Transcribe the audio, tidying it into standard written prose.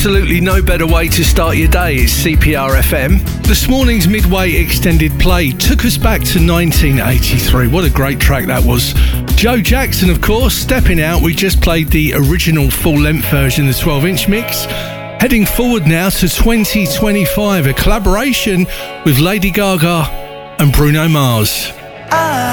Absolutely no better way to start your day is CPR FM. This morning's Midway extended play took us back to 1983. What a great track that was. Joe Jackson, of course, Stepping Out. We just played the original full-length version, the 12-inch mix. Heading forward now to 2025, a collaboration with Lady Gaga and Bruno Mars.